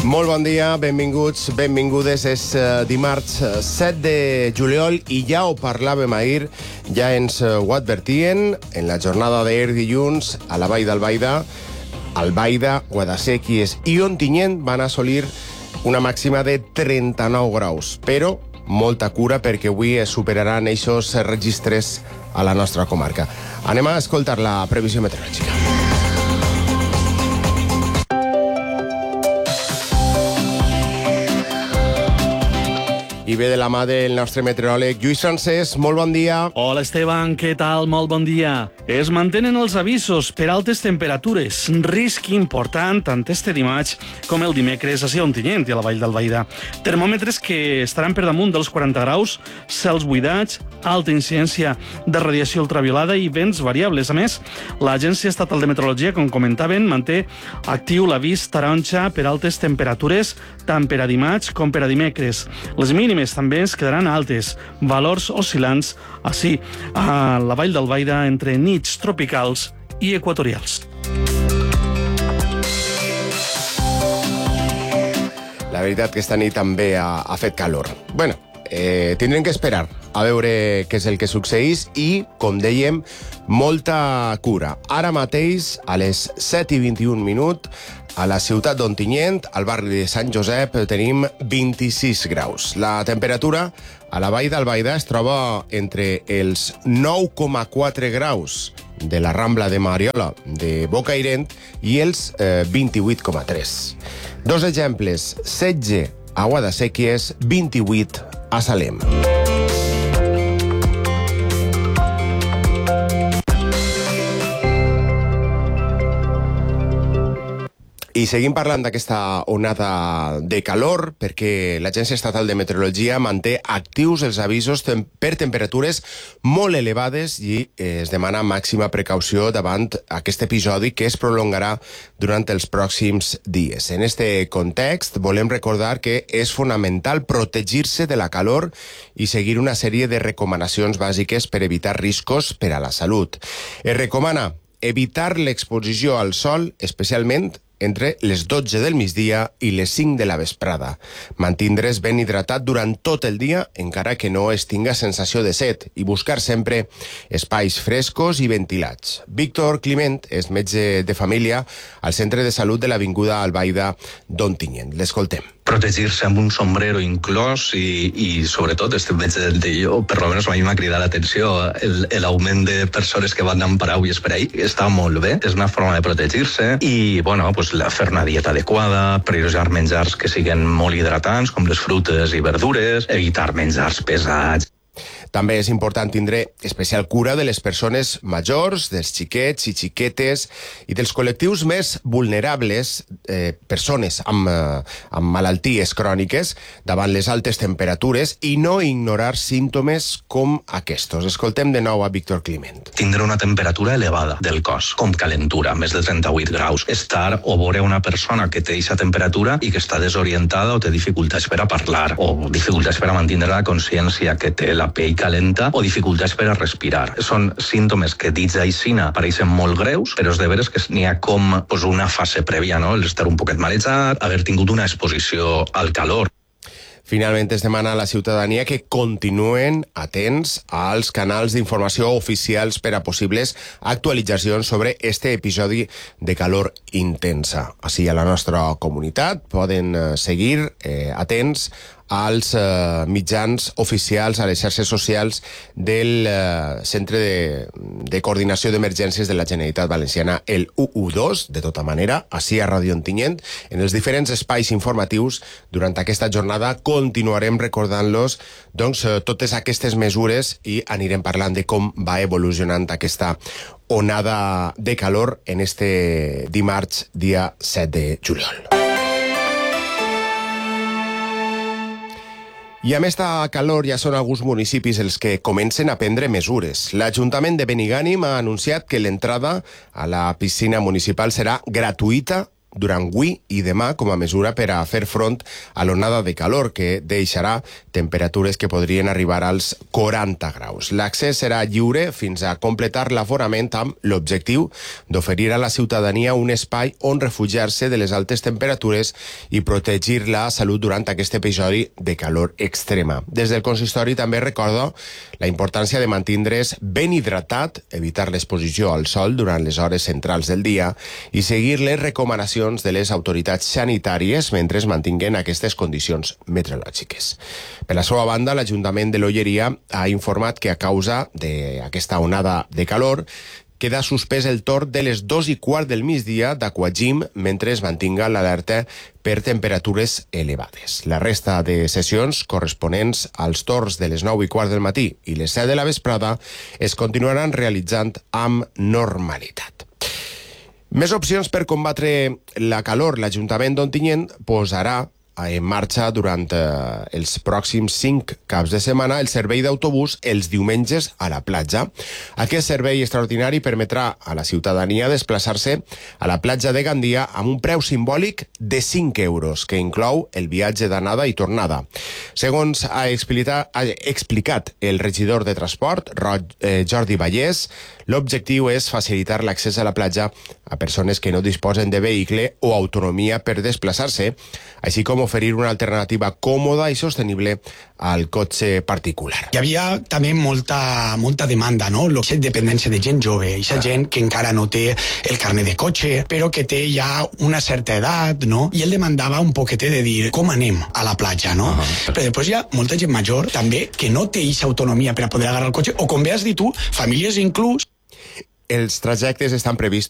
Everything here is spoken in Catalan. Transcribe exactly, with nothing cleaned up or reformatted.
Molt bon dia, benvinguts, benvingudes. És uh, dimarts set de juliol i ja ho parlàvem ahir, ja ens uh, ho advertien en la jornada d'ahir dilluns a la Vall d'Albaida. Albaida, Guadasséquies i Ontinyent van assolir una màxima de trenta-nou graus, però molta cura perquè avui es superaran aquests registres a la nostra comarca. Anem a escoltar la previsió meteorològica. I ve de la mà del nostre meteoròleg Lluís Francesc. Molt bon dia. Hola, Esteban, què tal? Molt bon dia. Es mantenen els avisos per altes temperatures. Risc important tant este dimarts com el dimecres a Ontinyent i a la Vall d'Albaida. Termòmetres que estaran per damunt dels quaranta graus, cels buidats, alta incidència de radiació ultraviolada i vents variables. A més, l'Agència Estatal de Meteorologia, com comentaven, manté actiu l'avís taronja per altes temperatures tant per a dimarts com per a dimecres. Les mínimes també es quedaran altes, valors oscil·lants, així, a la Vall d'Albaida entre nits tropicals i equatorials. La veritat que esta nit també ha, ha fet calor. Bueno, eh, tindrem que esperar a veure què és el que succeeix i, com dèiem, molta cura. Ara mateix, a les set i vint-i-un minuts, a la ciutat d'Ontinyent, al barri de Sant Josep, tenim vint-i-sis graus. La temperatura a la Vall d'Albaida es troba entre els nou coma quatre graus de la Rambla de Mariola de Bocairent i els eh, vint-i-vuit coma tres. Dos exemples, setze a Guadasséquies, vint-i-vuit a Salem. I seguim parlant d'aquesta onada de calor perquè l'Agència Estatal de Meteorologia manté actius els avisos tem- per temperatures molt elevades i eh, es demana màxima precaució davant aquest episodi que es prolongarà durant els pròxims dies. En este context, volem recordar que és fonamental protegir-se de la calor i seguir una sèrie de recomanacions bàsiques per evitar riscos per a la salut. Es recomana evitar l'exposició al sol, especialment entre les dotze del migdia i les cinc de la vesprada. Mantindre's ben hidratat durant tot el dia, encara que no es tinga sensació de set, i buscar sempre espais frescos i ventilats. Víctor Climent és metge de família al Centre de Salut de l'Avinguda Albaida d'Ontinyent. L'escoltem. Protegir-se amb un sombrero inclòs i, i sobretot, este metge de jo, per almenys a mi m'ha cridat l'atenció el, l'augment de persones que van amb paraules per ahí. Està molt bé, és una forma de protegir-se i, bueno, pues, fer una dieta adequada, prioritzar menjars que siguin molt hidratants, com les frutes i verdures, evitar menjars pesats. També és important tindre especial cura de les persones majors, dels xiquets i xiquetes i dels col·lectius més vulnerables, eh, persones amb, eh, amb malalties cròniques, davant les altes temperatures i no ignorar símptomes com aquests. Escoltem de nou a Víctor Climent. Tindre una temperatura elevada del cos, com calentura, més de trenta-vuit graus. Estar o veure una persona que té aquesta temperatura i que està desorientada o té dificultats per a parlar o dificultats per a mantenir la consciència, que té la pell calenta o dificultats per a respirar. Són símptomes que dits d'aixina pareixen molt greus, però és de veres que n'hi ha com pues, una fase prèvia, no? Estar un poquet malejat, haver tingut una exposició al calor. Finalment es demana a la ciutadania que continuen atents als canals d'informació oficials per a possibles actualitzacions sobre este episodi de calor intensa. Així a la nostra comunitat poden seguir eh, atents als eh, mitjans oficials, a les xarxes socials del eh, Centre de, de Coordinació d'Emergències de la Generalitat Valenciana, el u u dos, de tota manera, així a Ràdio Ontinyent. En els diferents espais informatius durant aquesta jornada continuarem recordant-los doncs, totes aquestes mesures i anirem parlant de com va evolucionant aquesta onada de calor en este dimarts, dia set de juliol. I amb esta calor ja són alguns municipis els que comencen a prendre mesures. L'Ajuntament de Benigànim ha anunciat que l'entrada a la piscina municipal serà gratuïta durant avui i demà com a mesura per a fer front a l'onada de calor que deixarà temperatures que podrien arribar als quaranta graus. L'accés serà lliure fins a completar l'aforament amb l'objectiu d'oferir a la ciutadania un espai on refugiar-se de les altes temperatures i protegir la salut durant aquest episodi de calor extrema. Des del consistori també recorda la importància de mantindre's ben hidratat, evitar l'exposició al sol durant les hores centrals del dia i seguir les recomanacions de les autoritats sanitàries mentre es mantinguen aquestes condicions meteorològiques. Per la seva banda, l'Ajuntament de l'Olleria ha informat que a causa d'aquesta onada de calor queda suspès el torn de les dos i quart del migdia d'Aquagym mentre es mantinga l'alerta per temperatures elevades. La resta de sessions corresponents als torns de les nou i quart del matí i les set de la vesprada es continuaran realitzant amb normalitat. Més opcions per combatre la calor. L'Ajuntament d'Ontinyent posarà en marxa durant eh, els pròxims cinc caps de setmana el servei d'autobús els diumenges a la platja. Aquest servei extraordinari permetrà a la ciutadania desplaçar-se a la platja de Gandia amb un preu simbòlic de cinc euros, que inclou el viatge d'anada i tornada. Segons ha explicat, ha explicat el regidor de transport, Jordi Vallès, l'objectiu és facilitar l'accés a la platja a persones que no disposen de vehicle o autonomia per desplaçar-se, així com oferir una alternativa còmoda i sostenible al cotxe particular. Hi havia també molta, molta demanda, no? La dependència de gent jove, aquesta ah. gent que encara no té el carnet de cotxe, però que té ja una certa edat, no? I ell demandava un poquetet de dir com anem a la platja, no? Ah. Però després hi ha molta gent major també que no té aquesta autonomia per a poder agarrar el cotxe, o com bé has dit tu, famílies inclús. Els trajectes estan previstos